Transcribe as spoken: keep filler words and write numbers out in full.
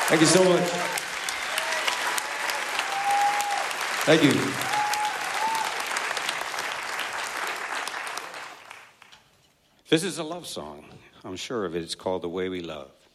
Thank you so much. Thank you. This is a love song. I'm sure of it. It's called The Way We Love.